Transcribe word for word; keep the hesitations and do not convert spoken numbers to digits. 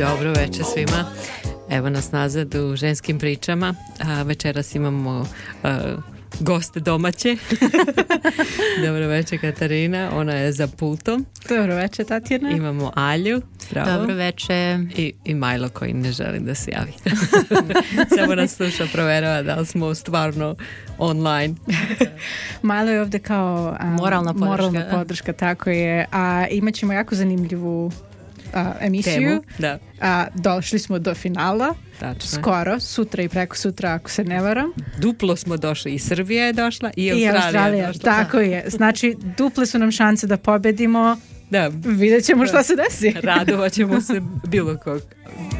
Dobro večer svima. Evo nas nazad u ženskim pričama. A večeras imamo a, goste domaće. Dobro večer Katarina, ona je za pultom. Dobro večer Tatjana. Imamo Alju. Zdravo. Dobro večer. I, i Majlo koji ne želi da se javi. Samo nas sluša, proverava da li smo stvarno online. Majlo je ovdje kao um, moralna podrška. Moralna podrška, tako je. A imat ćemo jako zanimljivu a, emisiju. Temu, da. A, došli smo do finala. Tačno. Skoro, sutra i preko sutra ako se ne varam. Duplo smo došli, i Srbija je došla i Australija, I Australija je došla. Tako je. Znači, duple su nam šanse da pobedimo. Da. Vidjet ćemo šta se desi. Radovat ćemo se bilo kog.